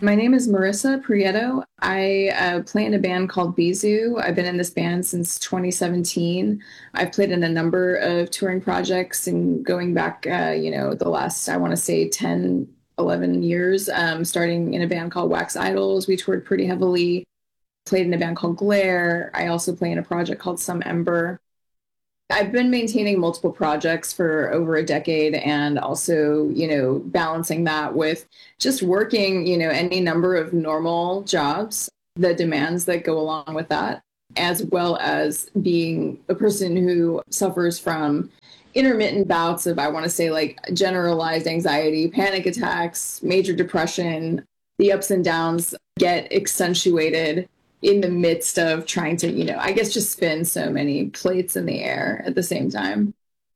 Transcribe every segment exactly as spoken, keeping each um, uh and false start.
My name is Marissa Prieto. I uh, play in a band called Bizu. I've been in this band since twenty seventeen. I've played in a number of touring projects and going back, uh, you know, the last, I want to say ten, eleven years, um, starting in a band called Wax Idols. We toured pretty heavily, played in a band called Glare. I also play in a project called Some Ember. I've been maintaining multiple projects for over a decade and also, you know, balancing that with just working, you know, any number of normal jobs, the demands that go along with that, as well as being a person who suffers from intermittent bouts of, I want to say, like generalized anxiety, panic attacks, major depression. The ups and downs get accentuated in the midst of trying to, you know, I guess just spin so many plates in the air at the same time.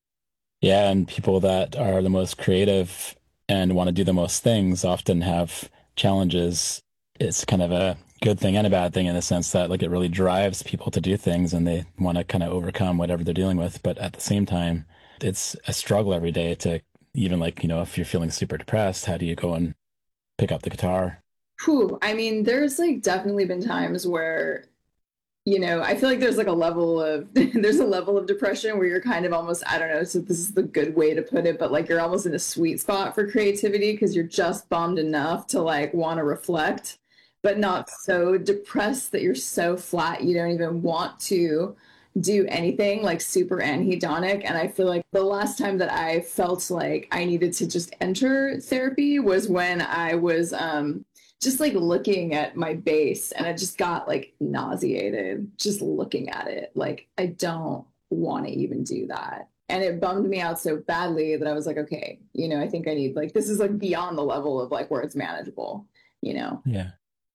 Yeah, and people that are the most creative and want to do the most things often have challenges. It's kind of a good thing and a bad thing in the sense that like it really drives people to do things and they want to kind of overcome whatever they're dealing with. But at the same time, it's a struggle every day to even like, you know, if you're feeling super depressed, how do you go and pick up the guitar? Whew, I mean, there's like definitely been times where, you know, I feel like there's like a level of there's a level of depression where you're kind of almost, I don't know, so this is the good way to put it, but like you're almost in a sweet spot for creativity because you're just bummed enough to like want to reflect, but not so depressed that you're so flat you don't even want to do anything, like super anhedonic. And I feel like the last time that I felt like I needed to just enter therapy was when I was um just like looking at my bass and I just got like nauseated just looking at it. Like, I don't want to even do that. And it bummed me out so badly that I was like, okay, you know, I think I need like, this is like beyond the level of like where it's manageable, you know? Yeah.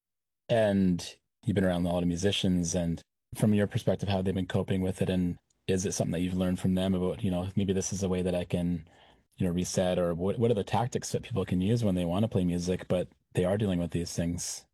And you've been around a lot of musicians, and from your perspective, how they've been coping with it, and is it something that you've learned from them about, you know, maybe this is a way that I can, you know, reset, or what what are the tactics that people can use when they want to play music, but they are dealing with these things?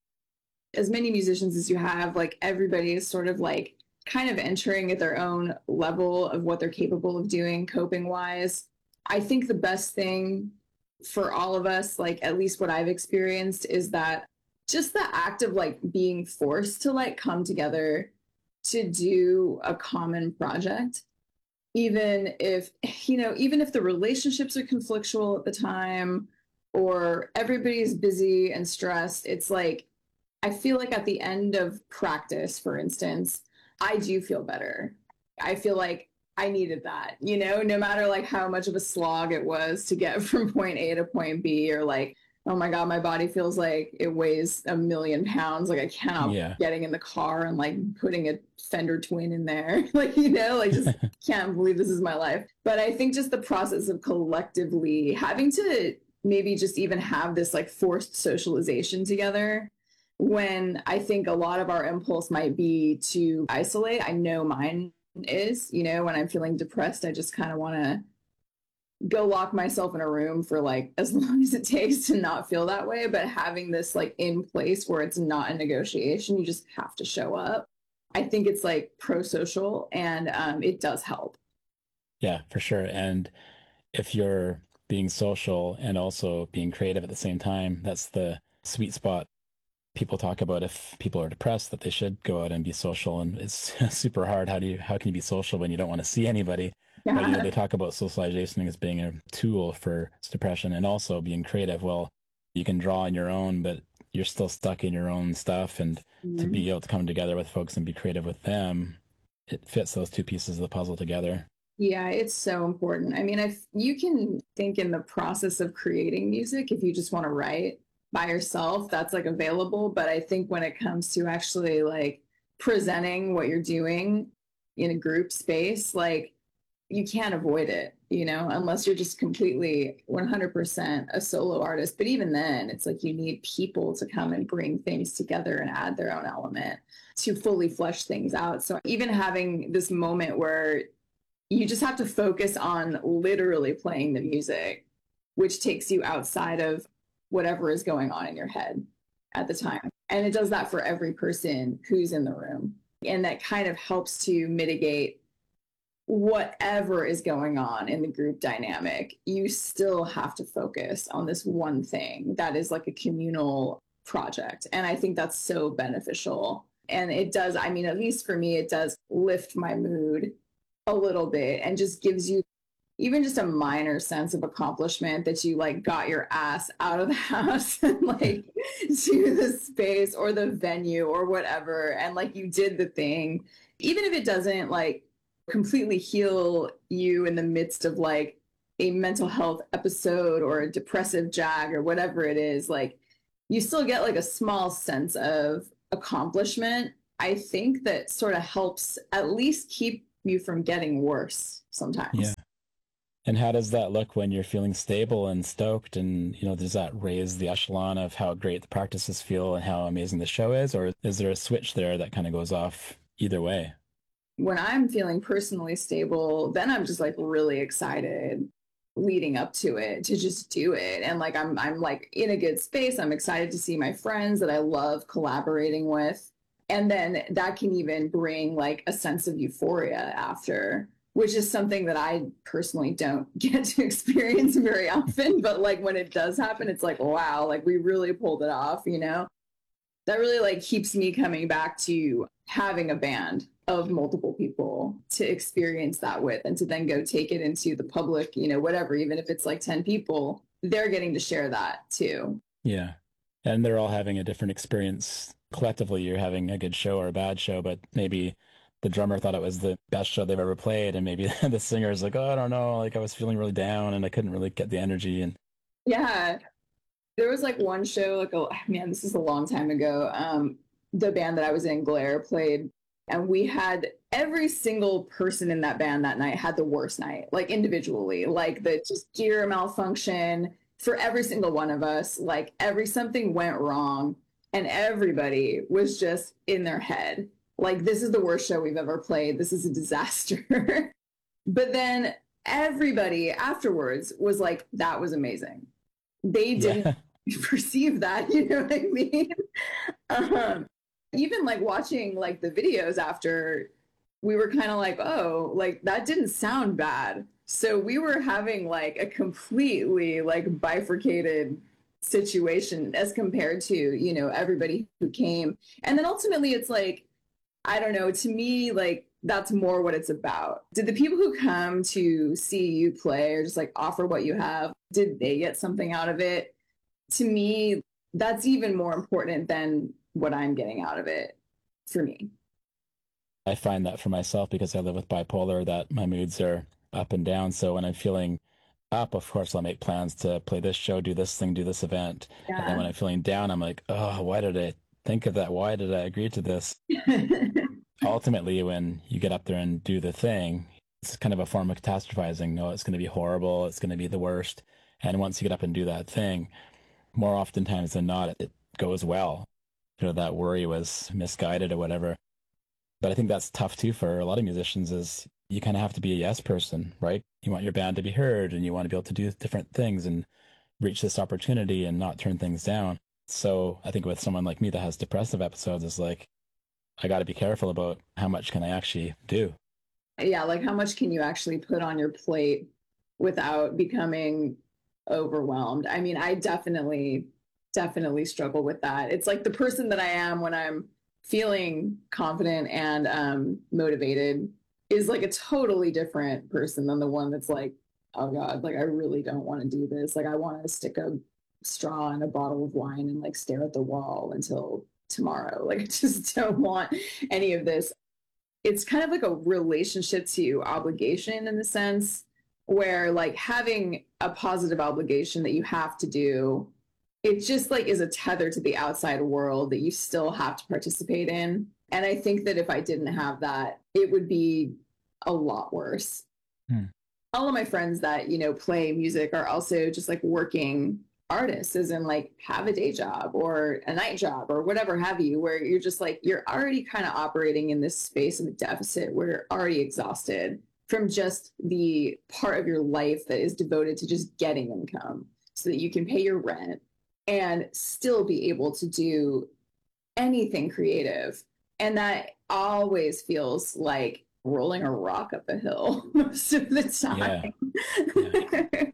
As many musicians as you have, like everybody is sort of like kind of entering at their own level of what they're capable of doing coping wise. I think the best thing for all of us, like at least what I've experienced, is that just the act of like being forced to like come together to do a common project, even if, you know, even if the relationships are conflictual at the time or everybody's busy and stressed, it's like I feel like at the end of practice, for instance, I do feel better. I feel like I needed that, you know, no matter like how much of a slog it was to get from point A to point B, or like, oh my God, my body feels like it weighs a million pounds. Like I cannot Yeah. getting in the car and like putting a Fender Twin in there. Like, you know, like just can't believe this is my life. But I think just the process of collectively having to maybe just even have this like forced socialization together, when I think a lot of our impulse might be to isolate. I know mine is, you know, when I'm feeling depressed, I just kind of want to go lock myself in a room for like as long as it takes to not feel that way. But having this like in place where it's not a negotiation, you just have to show up. I think it's like pro social and um, it does help. Yeah, for sure. And if you're being social and also being creative at the same time, that's the sweet spot. People talk about if people are depressed that they should go out and be social, and it's super hard. How do you how can you be social when you don't want to see anybody? But you know, Yeah. they talk about socialization as being a tool for depression and also being creative. Well, you can draw on your own, but you're still stuck in your own stuff, and to Mhm. be able to come together with folks and be creative with them, it fits those two pieces of the puzzle together. Yeah, it's so important. I mean, if you can think in the process of creating music, if you just want to write by yourself, that's like available. But I think when it comes to actually like presenting what you're doing in a group space, like you can't avoid it, you know, unless you're just completely one hundred percent a solo artist. But even then, it's like you need people to come and bring things together and add their own element to fully flesh things out. So even having this moment where you just have to focus on literally playing the music, which takes you outside of whatever is going on in your head at the time. And it does that for every person who's in the room. And that kind of helps to mitigate whatever is going on in the group dynamic. You still have to focus on this one thing that is like a communal project. And I think that's so beneficial. And it does, I mean, at least for me, it does lift my mood a little bit and just gives you even just a minor sense of accomplishment that you like got your ass out of the house and like to the space or the venue or whatever. And like you did the thing, even if it doesn't like completely heal you in the midst of like a mental health episode or a depressive jag or whatever it is, like you still get like a small sense of accomplishment. I think that sort of helps at least keep you from getting worse sometimes. Yeah. And how does that look when you're feeling stable and stoked? And, you know, does that raise the echelon of how great the practices feel and how amazing the show is? Or is there a switch there that kind of goes off either way? When I'm feeling personally stable, then I'm just like really excited leading up to it to just do it. And like I'm I'm like in a good space. I'm excited to see my friends that I love collaborating with. And then that can even bring like a sense of euphoria after, which is something that I personally don't get to experience very often. But like when it does happen, it's like, wow, like we really pulled it off, you know? That really like keeps me coming back to having a band of multiple people to experience that with and to then go take it into the public, you know, whatever, even if it's like ten people, they're getting to share that too. Yeah. And they're all having a different experience. Collectively, you're having a good show or a bad show, but maybe the drummer thought it was the best show they've ever played. And maybe the singer is like, oh, I don't know. Like I was feeling really down and I couldn't really get the energy. And yeah, there was like one show, like, oh man, this is a long time ago. Um, the band that I was in, Glare, played, and we had every single person in that band that night had the worst night, like individually, like the just gear malfunction for every single one of us. Like every something went wrong and everybody was just in their head. Like, this is the worst show we've ever played. This is a disaster. But then everybody afterwards was like, that was amazing. They didn't yeah. perceive that, you know what I mean? Um, even like watching like the videos after, we were kind of like, oh, like that didn't sound bad. So we were having like a completely like bifurcated situation as compared to, you know, everybody who came. And then ultimately it's like, I don't know, to me, like that's more what it's about. Did the people who come to see you play or just like offer what you have, did they get something out of it? To me, that's even more important than what I'm getting out of it for me. I find that for myself because I live with bipolar, that my moods are up and down. So when I'm feeling up, of course, I'll make plans to play this show, do this thing, do this event. Yeah. And then when I'm feeling down, I'm like, oh, why did I think of that? Why did I agree to this? Ultimately, when you get up there and do the thing, it's kind of a form of catastrophizing. No, it's going to be horrible. It's going to be the worst. And once you get up and do that thing, more oftentimes than not, it goes well. You know, that worry was misguided or whatever. But I think that's tough too for a lot of musicians is you kind of have to be a yes person, right? You want your band to be heard and you want to be able to do different things and reach this opportunity and not turn things down. So I think with someone like me that has depressive episodes, it's like, I got to be careful about how much can I actually do. Yeah, like how much can you actually put on your plate without becoming overwhelmed? I mean, I definitely, definitely struggle with that. It's like the person that I am when I'm feeling confident and um, motivated is like a totally different person than the one that's like, oh God, like I really don't want to do this. Like I want to stick a straw in a bottle of wine and like stare at the wall until tomorrow. Like I just don't want any of this. It's kind of like a relationship to obligation in the sense where like having a positive obligation that you have to do, it just like is a tether to the outside world that you still have to participate in. And I think that if I didn't have that, it would be a lot worse. Hmm. All of my friends that, you know, play music are also just like working artists, as in like have a day job or a night job or whatever have you, where you're just like, you're already kind of operating in this space of a deficit where you're already exhausted from just the part of your life that is devoted to just getting income so that you can pay your rent and still be able to do anything creative. And that always feels like rolling a rock up a hill most of the time. Yeah. Yeah.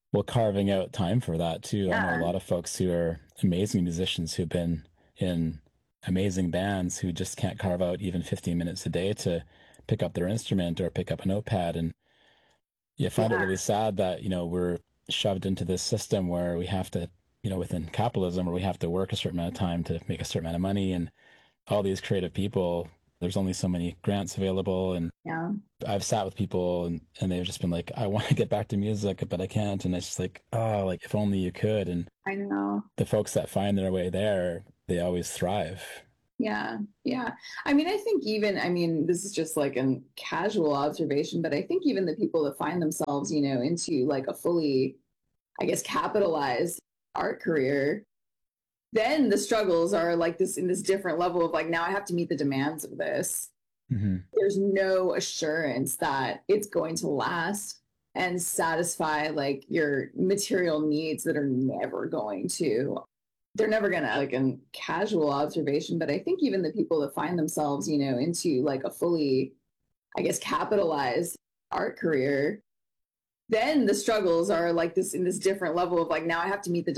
well, carving out time for that too. I know a Yeah. lot of folks who are amazing musicians who've been in amazing bands who just can't carve out even fifteen minutes a day to pick up their instrument or pick up a notepad. And you find it Yeah. really sad that, you know, we're shoved into this system where we have to, you know, within capitalism, where we have to work a certain amount of time to make a certain amount of money. And all these creative people, there's only so many grants available. And Yeah. I've sat with people and, and they've just been like, I want to get back to music, but I can't. And it's just like, oh, like if only you could. And I know. the folks that find their way there, they always thrive. Yeah, yeah. I mean, I think even, I mean, this is just like a casual observation, but I think even the people that find themselves, you know, into like a fully, I guess, capitalized art career, then the struggles are like this in this different level of like, now I have to meet the demands of this. Hmm. There's no assurance that it's going to last and satisfy like your material needs that are never going to they're never gonna like a casual observation, but I think even the people that find themselves, you know, into like a fully, I guess, capitalized art career, then the struggles are like this in this different level of like, now I have to meet the